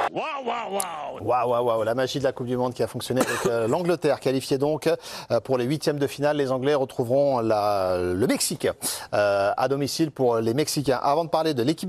Waouh, la magie de la Coupe du Monde qui a fonctionné avec l'Angleterre, qualifiée donc pour les huitièmes de finale. Les Anglais retrouveront le Mexique à domicile pour les Mexicains. Avant de parler de l'équipe